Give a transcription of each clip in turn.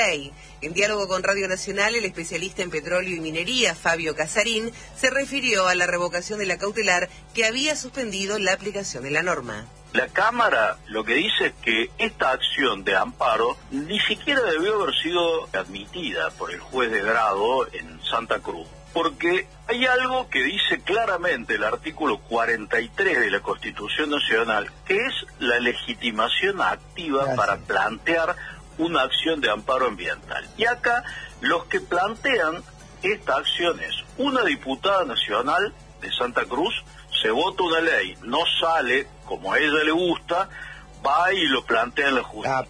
ley. En diálogo con Radio Nacional, el especialista en petróleo y minería, Fabio Casarín, se refirió a la revocación de la cautelar que había suspendido la aplicación de la norma. La Cámara lo que dice es que esta acción de amparo ni siquiera debió haber sido admitida por el juez de grado en Santa Cruz, porque hay algo que dice claramente el artículo 43 de la Constitución Nacional, que es la legitimación activa para plantear una acción de amparo ambiental. Y acá los que plantean esta acción es una diputada nacional de Santa Cruz. Se vota una ley, no sale como a ella le gusta, va y lo plantea en la justicia.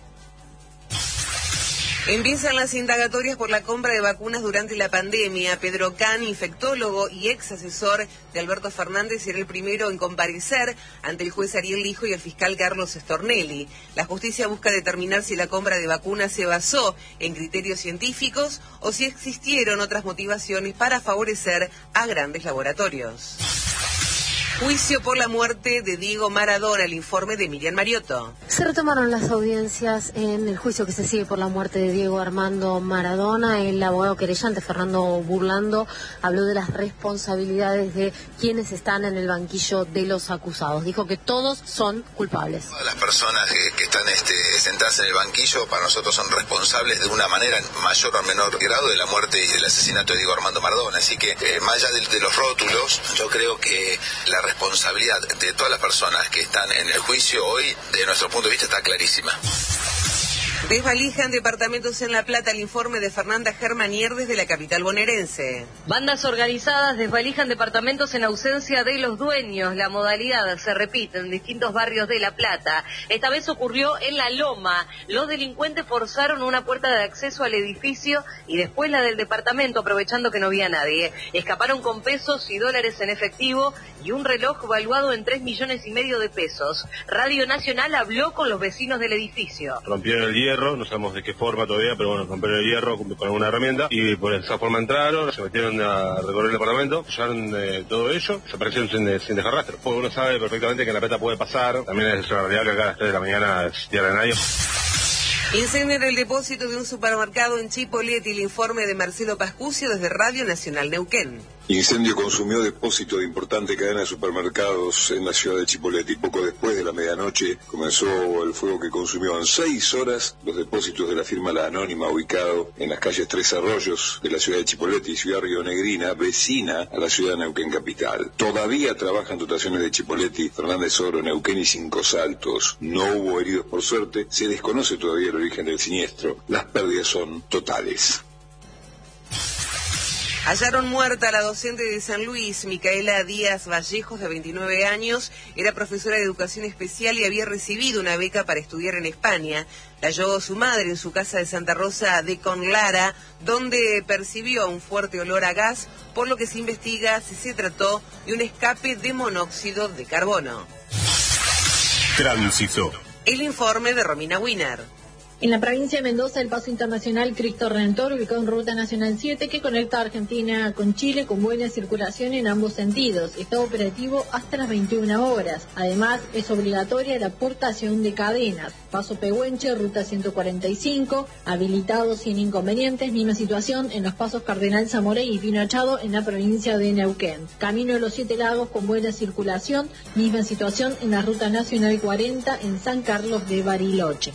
Empiezan las indagatorias por la compra de vacunas durante la pandemia. Pedro Can, infectólogo y ex asesor de Alberto Fernández, será el primero en comparecer ante el juez Ariel Lijo y el fiscal Carlos Stornelli. La justicia busca determinar si la compra de vacunas se basó en criterios científicos o si existieron otras motivaciones para favorecer a grandes laboratorios. Juicio por la muerte de Diego Maradona, el informe de Miriam Mariotto. Se retomaron las audiencias en el juicio que se sigue por la muerte de Diego Armando Maradona. El abogado querellante Fernando Burlando habló de las responsabilidades de quienes están en el banquillo de los acusados. Dijo que todos son culpables. Todas las personas que están sentadas en el banquillo para nosotros son responsables de una manera mayor o menor grado de la muerte y del asesinato de Diego Armando Maradona. Así que más allá de los rótulos, yo creo que la responsabilidad de todas las personas que están en el juicio hoy, de nuestro punto de vista, está clarísima. Desvalijan departamentos en La Plata, el informe de Fernanda Germanier desde la capital bonaerense. Bandas organizadas desvalijan departamentos en ausencia de los dueños. La modalidad se repite en distintos barrios de La Plata. Esta vez ocurrió en La Loma. Los delincuentes forzaron una puerta de acceso al edificio y después la del departamento, aprovechando que no había nadie. Escaparon con pesos y dólares en efectivo y un reloj valuado en 3,5 millones de pesos. Radio Nacional habló con los vecinos del edificio. Rompieron el hierro, no sabemos de qué forma todavía, pero bueno, rompieron el hierro con alguna herramienta y por esa forma entraron, se metieron a recorrer el departamento, pillaron todo ello, se aparecieron sin dejar rastro. Pues uno sabe perfectamente que en La Plata puede pasar, también es una realidad que acá a las 3 de la mañana es tierra de nadie. Incendio en el depósito de un supermercado en Chipoleti, el informe de Marcelo Pascucio desde Radio Nacional Neuquén. Incendio consumió depósito de importante cadena de supermercados en la ciudad de Chipoleti. Poco después de la medianoche comenzó el fuego que consumió en 6 horas los depósitos de la firma La Anónima, ubicado en las calles Tres Arroyos de la ciudad de Chipoleti, ciudad rionegrina, vecina a la ciudad de Neuquén capital. Todavía trabajan dotaciones de Chipoleti, Fernández Oro, Neuquén y Cinco Saltos. No hubo heridos por suerte, se desconoce todavía el origen del siniestro. Las pérdidas son totales. Hallaron muerta a la docente de San Luis, Micaela Díaz Vallejos, de 29 años. Era profesora de educación especial y había recibido una beca para estudiar en España. La halló su madre en su casa de Santa Rosa de Conlara, donde percibió un fuerte olor a gas, por lo que se investiga si se trató de un escape de monóxido de carbono. Tránsito. El informe de Romina Wiener. En la provincia de Mendoza, el paso internacional Cristo Redentor, ubicado en Ruta Nacional 7, que conecta a Argentina con Chile, con buena circulación en ambos sentidos. Está operativo hasta las 21 horas. Además, es obligatoria la portación de cadenas. Paso Pehuenche, Ruta 145, habilitado sin inconvenientes. Misma situación en los pasos Cardenal Zamoré y Pino Achado en la provincia de Neuquén. Camino de los Siete Lagos con buena circulación. Misma situación en la Ruta Nacional 40 en San Carlos de Bariloche.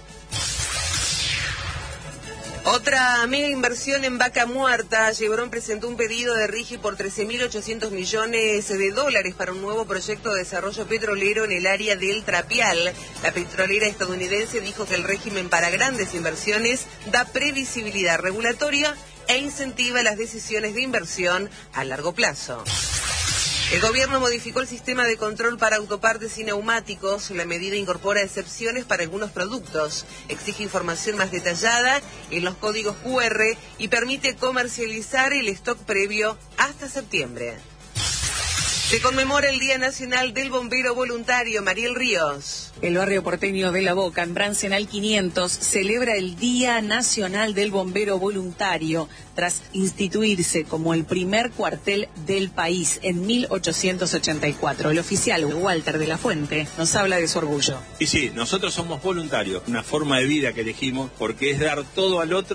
Otra mega inversión en Vaca Muerta. Chevron presentó un pedido de RIGI por $13.800 millones para un nuevo proyecto de desarrollo petrolero en el área del Trapial. La petrolera estadounidense dijo que el régimen para grandes inversiones da previsibilidad regulatoria e incentiva las decisiones de inversión a largo plazo. El gobierno modificó el sistema de control para autopartes y neumáticos. La medida incorpora excepciones para algunos productos, exige información más detallada en los códigos QR y permite comercializar el stock previo hasta septiembre. Se conmemora el Día Nacional del Bombero Voluntario. Mariel Ríos. El barrio porteño de La Boca, en Brancenal 500, celebra el Día Nacional del Bombero Voluntario tras instituirse como el primer cuartel del país en 1884. El oficial Walter de la Fuente nos habla de su orgullo. Y sí, nosotros somos voluntarios, una forma de vida que elegimos porque es dar todo al otro